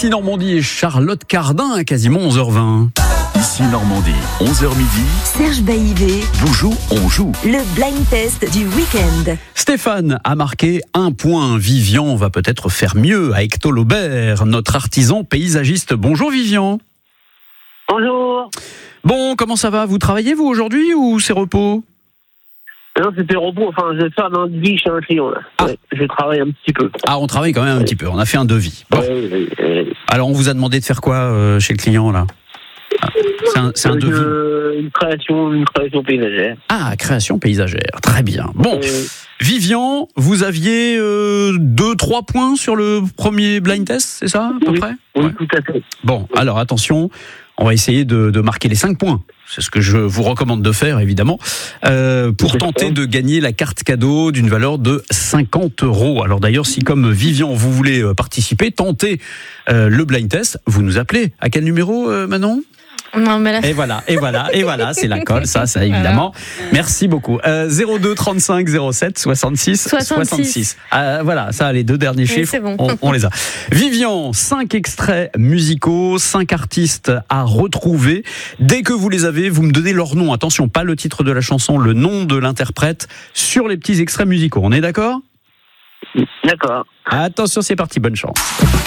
Ici Normandie et Charlotte Cardin à quasiment 11h20. Ici Normandie, 11h midi. Serge Baïvé Vous jouez, on joue. Le blind test du week-end. Stéphane a marqué 1 point. Vivian va peut-être faire mieux avec Tolobert, notre artisan paysagiste. Bonjour Vivian. Bonjour. Bon, comment ça va? Vous travaillez vous aujourd'hui ou c'est repos? Non, c'était repos. Enfin, je fais un devis chez un client là. Ah. Ouais, je travaille un petit peu. Ah, on travaille quand même un petit peu. On a fait un devis. Bon. Alors, on vous a demandé de faire quoi chez le client là? C'est un devis. Une création paysagère. Ah, création paysagère. Très bien. Bon, Vivian, vous aviez 2-3 points sur le premier blind test, c'est ça à peu près? Oui, Ouais. tout à fait. Bon, alors attention, on va essayer de marquer les 5 points. C'est ce que je vous recommande de faire, évidemment, pour tenter de gagner la carte cadeau d'une valeur de 50 €. Alors d'ailleurs, si comme Vivian, vous voulez participer, tenter le blind test, vous nous appelez. À quel numéro, Manon? Non, mais là... Et voilà, c'est la colle, ça évidemment. Merci beaucoup. 02 35 07 66 66. Voilà, ça, les 2 derniers chiffres, c'est bon. on les a. Vivian, 5 extraits musicaux, 5 artistes à retrouver. Dès que vous les avez, vous me donnez leur nom. Attention, pas le titre de la chanson, le nom de l'interprète sur les petits extraits musicaux. On est d'accord? D'accord. Attention, c'est parti, bonne chance.